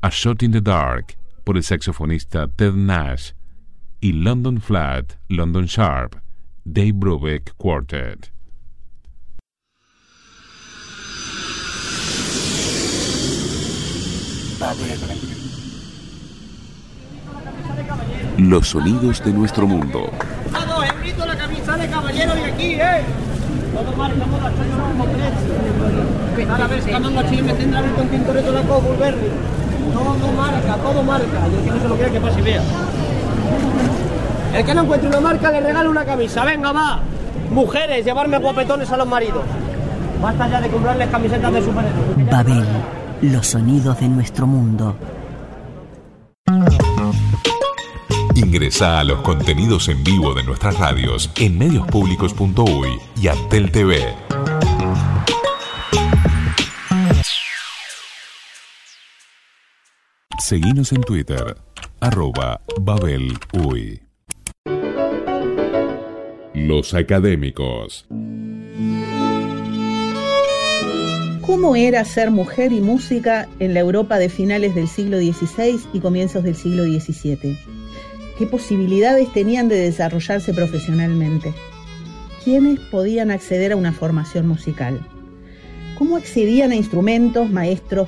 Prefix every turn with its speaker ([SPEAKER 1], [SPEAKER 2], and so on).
[SPEAKER 1] A Shot in the Dark, por el saxofonista Ted Nash, y London Flat, London Sharp, Dave Brubeck Quartet.
[SPEAKER 2] Los sonidos de nuestro mundo.
[SPEAKER 3] A 2 euritos la camisa de caballero de aquí, Todo marca, moda, a ver si camando a Chile me tendrá el con Tintoretto la Coburberry. Todo marca. Y el que no se lo quiere que pase y vea. El que no encuentre una marca le regala una camisa. Venga, va. Mujeres, llevarme guapetones a los maridos. Basta ya de comprarles camisetas de superhéroes.
[SPEAKER 4] Babel, los sonidos de nuestro mundo.
[SPEAKER 5] Ingresá a los contenidos en vivo de nuestras radios en mediospublicos.uy y Antel TV.
[SPEAKER 1] Seguinos en Twitter, @BabelUy.
[SPEAKER 5] Los académicos.
[SPEAKER 6] ¿Cómo era ser mujer y música en la Europa de finales del siglo XVI y comienzos del siglo XVII? ¿Qué posibilidades tenían de desarrollarse profesionalmente? ¿Quiénes podían acceder a una formación musical? ¿Cómo accedían a instrumentos, maestros,